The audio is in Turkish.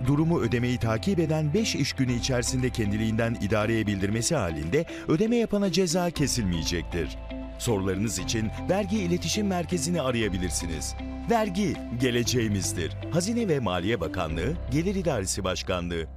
durumu ödemeyi takip eden 5 iş günü içerisinde kendiliğinden idareye bildirmesi halinde ödeme yapana ceza kesilmeyecektir. Sorularınız için Vergi İletişim Merkezi'ni arayabilirsiniz. Vergi geleceğimizdir. Hazine ve Maliye Bakanlığı, Gelir İdaresi Başkanlığı.